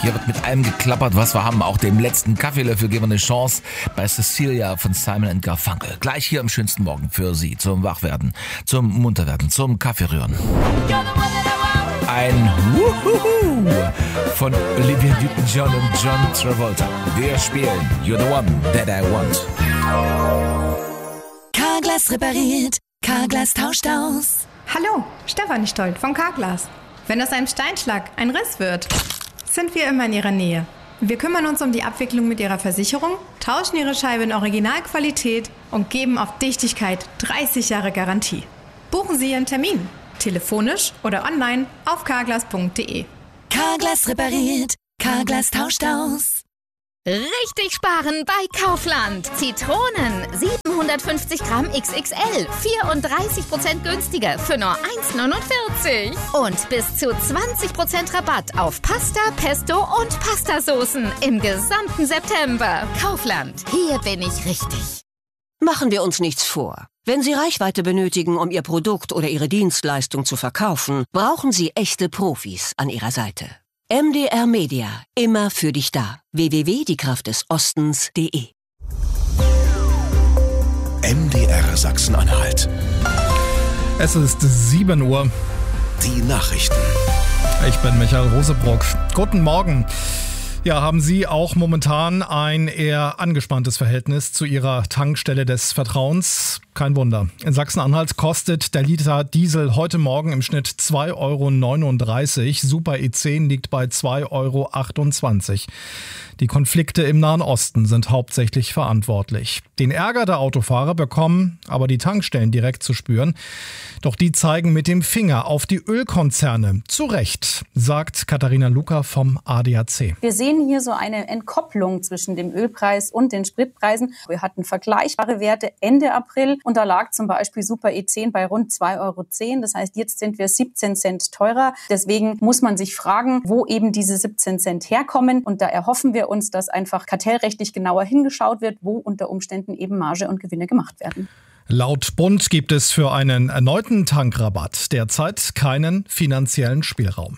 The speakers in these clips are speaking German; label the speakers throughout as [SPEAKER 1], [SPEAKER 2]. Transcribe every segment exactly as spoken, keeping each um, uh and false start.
[SPEAKER 1] Hier wird mit allem geklappert, was wir haben. Auch dem letzten Kaffeelöffel geben wir eine Chance bei Cecilia von Simon and Garfunkel. Gleich hier am schönsten Morgen für Sie. Zum Wachwerden, zum Munterwerden, zum Kaffeerühren. Ein Wuhuhu von Olivia Newton-John und John Travolta. Wir spielen You're the One That I Want.
[SPEAKER 2] Carglass repariert, Carglass tauscht aus.
[SPEAKER 3] Hallo, Stefanie Stolt von Carglass. Wenn aus einem Steinschlag ein Riss wird, sind wir immer in Ihrer Nähe. Wir kümmern uns um die Abwicklung mit Ihrer Versicherung, tauschen Ihre Scheibe in Originalqualität und geben auf Dichtigkeit dreißig Jahre Garantie. Buchen Sie Ihren Termin, telefonisch oder online auf carglass punkt de.
[SPEAKER 2] Carglass repariert, Carglass tauscht aus.
[SPEAKER 4] Richtig sparen bei Kaufland. Zitronen siebenhundertfünfzig Gramm X X L, vierunddreißig Prozent günstiger für nur eins neunundvierzig. Und bis zu zwanzig Prozent Rabatt auf Pasta, Pesto und Pastasoßen im gesamten September. Kaufland, hier bin ich richtig.
[SPEAKER 5] Machen wir uns nichts vor. Wenn Sie Reichweite benötigen, um Ihr Produkt oder Ihre Dienstleistung zu verkaufen, brauchen Sie echte Profis an Ihrer Seite. M D R Media, immer für dich da. w w w punkt die kraft des ostens punkt de.
[SPEAKER 6] M D R Sachsen-Anhalt.
[SPEAKER 7] Es ist sieben Uhr.
[SPEAKER 6] Die Nachrichten.
[SPEAKER 7] Ich bin Michael Rosebruck. Guten Morgen. Ja, haben Sie auch momentan ein eher angespanntes Verhältnis zu Ihrer Tankstelle des Vertrauens? Kein Wunder. In Sachsen-Anhalt kostet der Liter Diesel heute Morgen im Schnitt zwei Euro neununddreißig. Super E zehn liegt bei zwei Euro achtundzwanzig. Die Konflikte im Nahen Osten sind hauptsächlich verantwortlich. Den Ärger der Autofahrer bekommen aber die Tankstellen direkt zu spüren. Doch die zeigen mit dem Finger auf die Ölkonzerne. Zu Recht, sagt Katharina Luca vom A D A C.
[SPEAKER 8] Wir sehen hier so eine Entkopplung zwischen dem Ölpreis und den Spritpreisen. Wir hatten vergleichbare Werte Ende April und da lag zum Beispiel Super E zehn bei rund zwei Euro zehn. Das heißt, jetzt sind wir siebzehn Cent teurer. Deswegen muss man sich fragen, wo eben diese siebzehn Cent herkommen. Und da erhoffen wir uns, dass einfach kartellrechtlich genauer hingeschaut wird, wo unter Umständen eben Marge und Gewinne gemacht werden.
[SPEAKER 7] Laut Bund gibt es für einen erneuten Tankrabatt derzeit keinen finanziellen Spielraum.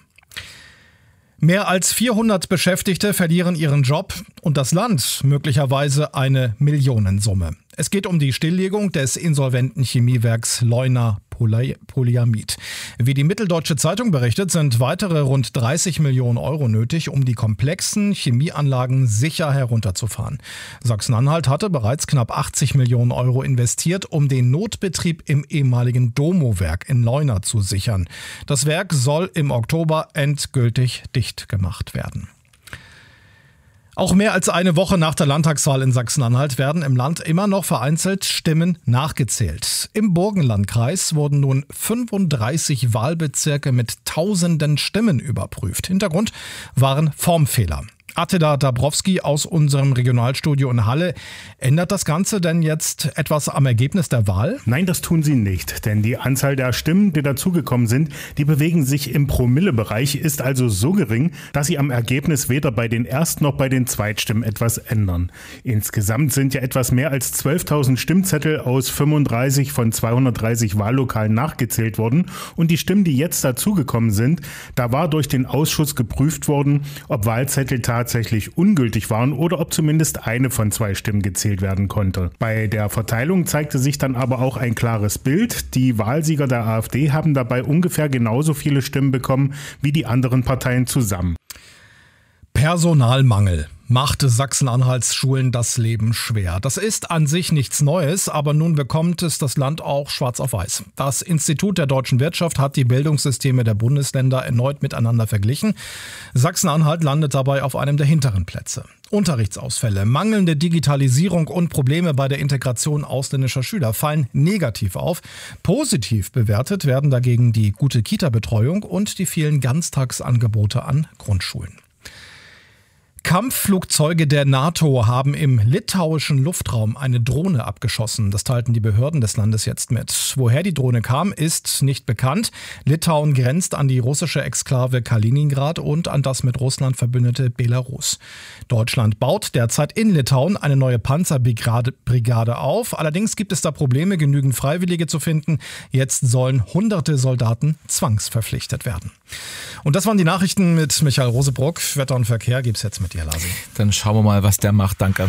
[SPEAKER 7] Mehr als vierhundert Beschäftigte verlieren ihren Job und das Land möglicherweise eine Millionensumme. Es geht um die Stilllegung des insolventen Chemiewerks Leuna Poly- Polyamid. Wie die Mitteldeutsche Zeitung berichtet, sind weitere rund dreißig Millionen Euro nötig, um die komplexen Chemieanlagen sicher herunterzufahren. Sachsen-Anhalt hatte bereits knapp achtzig Millionen Euro investiert, um den Notbetrieb im ehemaligen Domo-Werk in Leuna zu sichern. Das Werk soll im Oktober endgültig dicht gemacht werden. Auch mehr als eine Woche nach der Landtagswahl in Sachsen-Anhalt werden im Land immer noch vereinzelt Stimmen nachgezählt. Im Burgenlandkreis wurden nun fünfunddreißig Wahlbezirke mit tausenden Stimmen überprüft. Hintergrund waren Formfehler. Attila Dabrowski aus unserem Regionalstudio in Halle. Ändert das Ganze denn jetzt etwas am Ergebnis der Wahl?
[SPEAKER 9] Nein, das tun sie nicht, denn die Anzahl der Stimmen, die dazugekommen sind, die bewegen sich im Promillebereich, ist also so gering, dass sie am Ergebnis weder bei den Erst- noch bei den Zweitstimmen etwas ändern. Insgesamt sind ja etwas mehr als zwölftausend Stimmzettel aus fünfunddreißig von zweihundertdreißig Wahllokalen nachgezählt worden und die Stimmen, die jetzt dazugekommen sind, da war durch den Ausschuss geprüft worden, ob Wahlzettel tatsächlich tatsächlich ungültig waren oder ob zumindest eine von zwei Stimmen gezählt werden konnte. Bei der Verteilung zeigte sich dann aber auch ein klares Bild. Die Wahlsieger der AfD haben dabei ungefähr genauso viele Stimmen bekommen wie die anderen Parteien zusammen.
[SPEAKER 7] Personalmangel machte Sachsen-Anhalts Schulen das Leben schwer. Das ist an sich nichts Neues, aber nun bekommt es das Land auch schwarz auf weiß. Das Institut der deutschen Wirtschaft hat die Bildungssysteme der Bundesländer erneut miteinander verglichen. Sachsen-Anhalt landet dabei auf einem der hinteren Plätze. Unterrichtsausfälle, mangelnde Digitalisierung und Probleme bei der Integration ausländischer Schüler fallen negativ auf. Positiv bewertet werden dagegen die gute Kita-Betreuung und die vielen Ganztagsangebote an Grundschulen. Kampfflugzeuge der NATO haben im litauischen Luftraum eine Drohne abgeschossen. Das teilten die Behörden des Landes jetzt mit. Woher die Drohne kam, ist nicht bekannt. Litauen grenzt an die russische Exklave Kaliningrad und an das mit Russland verbündete Belarus. Deutschland baut derzeit in Litauen eine neue Panzerbrigade auf. Allerdings gibt es da Probleme, genügend Freiwillige zu finden. Jetzt sollen hunderte Soldaten zwangsverpflichtet werden. Und das waren die Nachrichten mit Michael Rosebruck. Wetter und Verkehr gibt's jetzt mit dir, Lasi.
[SPEAKER 1] Dann schauen wir mal, was der macht. Danke.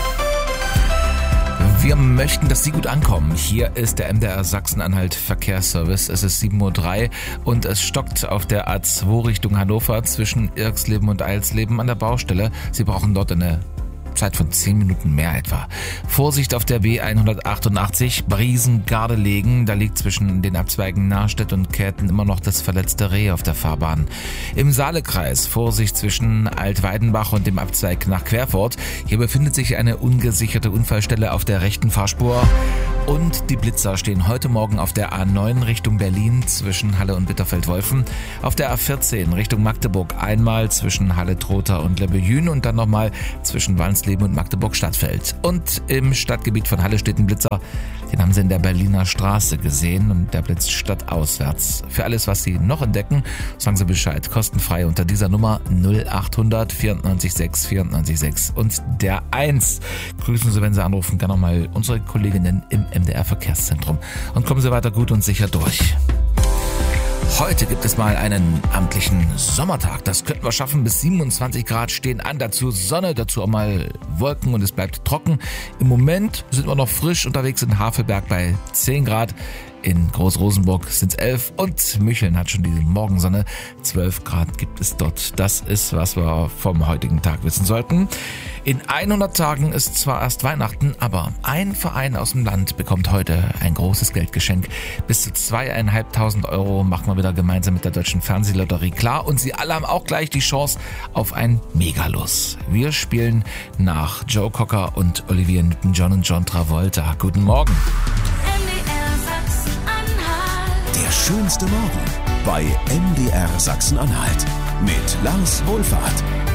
[SPEAKER 1] Wir möchten, dass Sie gut ankommen. Hier ist der M D R Sachsen-Anhalt Verkehrsservice. Es ist sieben Uhr drei und es stockt auf der A zwei Richtung Hannover zwischen Irxleben und Eilsleben an der Baustelle. Sie brauchen dort eine Zeit von zehn Minuten mehr etwa. Vorsicht auf der B hundertachtundachtzig, Briesen-Gardelegen. Da liegt zwischen den Abzweigen Nahrstedt und Käthen immer noch das verletzte Reh auf der Fahrbahn. Im Saalekreis Vorsicht zwischen Altweidenbach und dem Abzweig nach Querfurt. Hier befindet sich eine ungesicherte Unfallstelle auf der rechten Fahrspur. Und die Blitzer stehen heute Morgen auf der A neun Richtung Berlin zwischen Halle und Bitterfeld-Wolfen. Auf der A vierzehn Richtung Magdeburg einmal zwischen Halle-Trotha und Lebbejün und dann nochmal zwischen Walsleben und Magdeburg-Stadtfeld. Und im Stadtgebiet von Halle steht ein Blitzer. Den haben Sie in der Berliner Straße gesehen und der blitzt stadtauswärts. Für alles, was Sie noch entdecken, sagen Sie Bescheid. Kostenfrei unter dieser Nummer null achthundert vierundneunzig sechs vierundneunzig sechs und der eins. Grüßen Sie, wenn Sie anrufen, gerne nochmal unsere Kolleginnen im M D R Verkehrszentrum. Und kommen Sie weiter gut und sicher durch. Heute gibt es mal einen amtlichen Sommertag. Das könnten wir schaffen. Bis siebenundzwanzig Grad stehen an. Dazu Sonne, dazu auch mal Wolken und es bleibt trocken. Im Moment sind wir noch frisch unterwegs in Havelberg bei zehn Grad. In Groß-Rosenburg sind es elf und Mücheln hat schon die Morgensonne. zwölf Grad gibt es dort. Das ist, was wir vom heutigen Tag wissen sollten. In hundert Tagen ist zwar erst Weihnachten, aber ein Verein aus dem Land bekommt heute ein großes Geldgeschenk. Bis zu zweieinhalbtausend Euro machen wir wieder gemeinsam mit der Deutschen Fernsehlotterie klar. Und Sie alle haben auch gleich die Chance auf ein Megalos. Wir spielen nach Joe Cocker und Olivia Newton-John und John Travolta. Guten Morgen.
[SPEAKER 6] Der schönste Morgen bei M D R Sachsen-Anhalt mit Lars Wohlfahrt.